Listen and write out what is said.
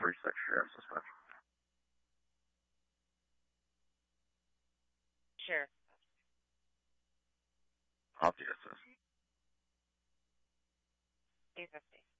36 share suspension. Sure. Off the assist. 250.